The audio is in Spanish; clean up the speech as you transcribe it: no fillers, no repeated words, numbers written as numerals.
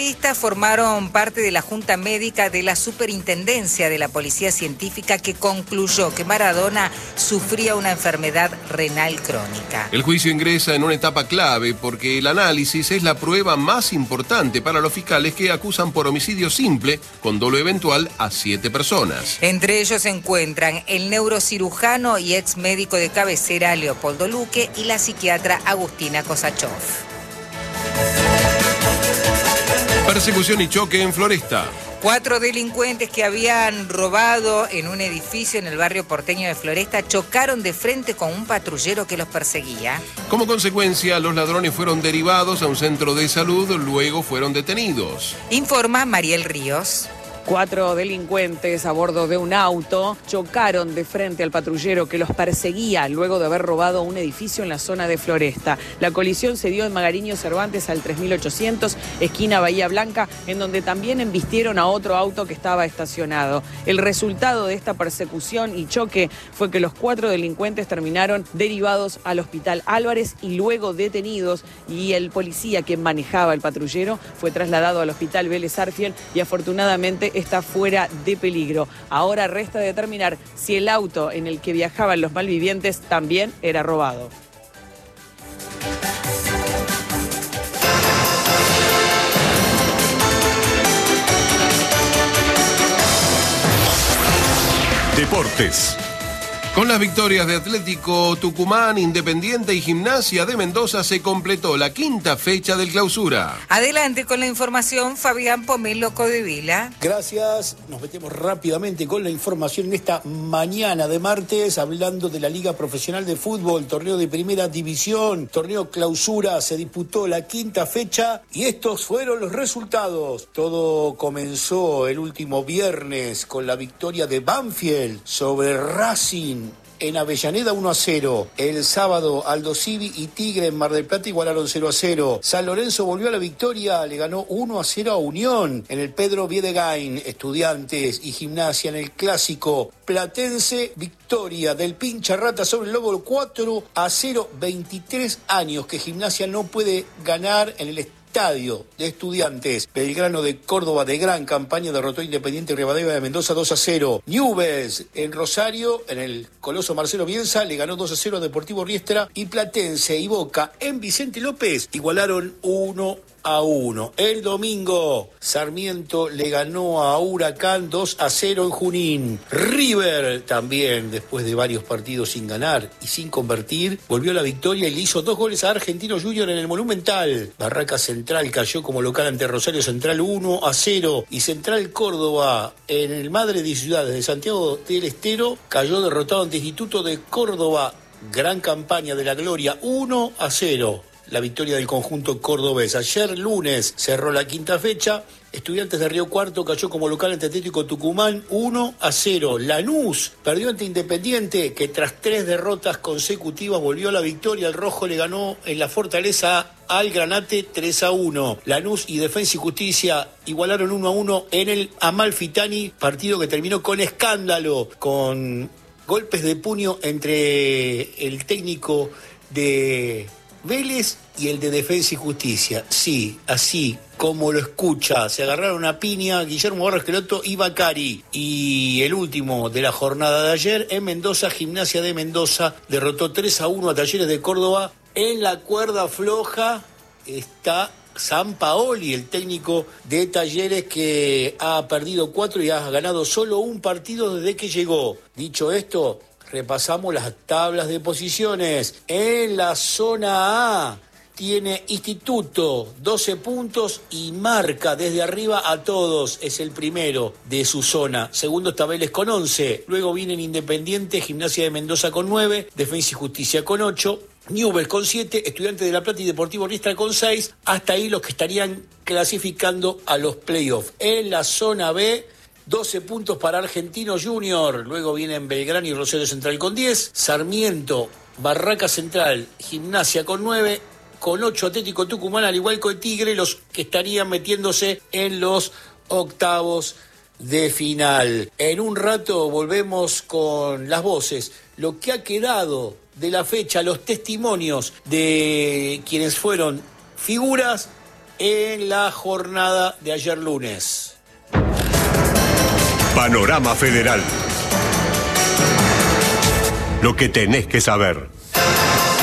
periodistas formaron parte de la Junta Médica de la Superintendencia de la Policía Científica que concluyó que Maradona sufría una enfermedad renal crónica. El juicio ingresa en una etapa clave porque el análisis es la prueba más importante para los fiscales que acusan por homicidio simple con dolo eventual a 7 personas. Entre ellos se encuentran el neurocirujano y ex médico de cabecera Leopoldo Luque y la psiquiatra Agustina Kosachov. Persecución y choque en Floresta. 4 delincuentes que habían robado en un edificio en el barrio porteño de Floresta chocaron de frente con un patrullero que los perseguía. Como consecuencia, los ladrones fueron derivados a un centro de salud, luego fueron detenidos. Informa Mariel Ríos. 4 delincuentes a bordo de un auto chocaron de frente al patrullero que los perseguía luego de haber robado un edificio en la zona de Floresta. La colisión se dio en Magariño Cervantes al 3800, esquina Bahía Blanca, en donde también embistieron a otro auto que estaba estacionado. El resultado de esta persecución y choque fue que los 4 delincuentes terminaron derivados al Hospital Álvarez y luego detenidos, y el policía que manejaba el patrullero fue trasladado al Hospital Vélez Sarsfield y afortunadamente está fuera de peligro. Ahora resta determinar si el auto en el que viajaban los malvivientes también era robado. Deportes. Con las victorias de Atlético Tucumán, Independiente y Gimnasia de Mendoza se completó la 5ª fecha del Clausura. Adelante con la información, Fabián Pomelo Codevila. Gracias. Nos metemos rápidamente con la información en esta mañana de martes, hablando de la Liga Profesional de Fútbol, torneo de Primera División, torneo Clausura. Se disputó la 5ª fecha y estos fueron los resultados. Todo comenzó el último viernes con la victoria de Banfield sobre Racing en Avellaneda 1-0. El sábado Aldo Civi y Tigre en Mar del Plata igualaron 0-0. San Lorenzo volvió a la victoria, le ganó 1-0 a Unión. En el Pedro Viedegain, Estudiantes y Gimnasia en el clásico platense, victoria del Pincha Rata sobre el Lobo 4-0. 23 años que Gimnasia no puede ganar en el estadio de Estudiantes. Belgrano de Córdoba, de gran campaña, derrotó a Independiente Rivadavia de Mendoza 2-0. Newell's en Rosario, en el Coloso Marcelo Bielsa, le ganó 2-0 a Deportivo Riestra, y Platense y Boca en Vicente López igualaron 1-1. El domingo, Sarmiento le ganó a Huracán 2-0 en Junín. River también, después de varios partidos sin ganar y sin convertir, volvió a la victoria y le hizo 2 goles a Argentino Junior en el Monumental. Barraca Central cayó como local ante Rosario Central 1-0. Y Central Córdoba, en el Madre de Ciudades de Santiago del Estero, cayó derrotado ante Instituto de Córdoba. Gran campaña de la Gloria, 1-0. La victoria del conjunto cordobés. Ayer lunes cerró la 5ª fecha. Estudiantes de Río Cuarto cayó como local ante Atlético Tucumán 1-0. Lanús perdió ante Independiente, que tras 3 derrotas consecutivas volvió a la victoria. El rojo le ganó en la Fortaleza al Granate 3-1. Lanús y Defensa y Justicia igualaron 1-1 en el Amalfitani, partido que terminó con escándalo, con golpes de puño entre el técnico de Vélez y el de Defensa y Justicia. Sí, así como lo escucha, se agarraron a piña Guillermo Barros Esqueloto y Bacari. Y el último de la jornada de ayer, en Mendoza, Gimnasia de Mendoza derrotó 3-1 a Talleres de Córdoba. En la cuerda floja está Sampaoli, el técnico de Talleres, que ha perdido 4 y ha ganado solo un partido desde que llegó. Dicho esto, repasamos las tablas de posiciones. En la zona A tiene Instituto 12 puntos y marca desde arriba a todos. Es el primero de su zona. Segundo está Vélez con 11. Luego vienen Independiente, Gimnasia de Mendoza con 9, Defensa y Justicia con 8, Newell's con 7, Estudiantes de La Plata y Deportivo Riestra con 6. Hasta ahí los que estarían clasificando a los playoffs. En la zona B, 12 puntos para Argentino Junior. Luego vienen Belgrano y Rosario Central con 10. Sarmiento, Barraca Central, Gimnasia con 9. Con 8 Atlético Tucumán, al igual que Tigre, los que estarían metiéndose en los octavos de final. En un rato volvemos con las voces, lo que ha quedado de la fecha, los testimonios de quienes fueron figuras en la jornada de ayer lunes. Panorama Federal. Lo que tenés que saber.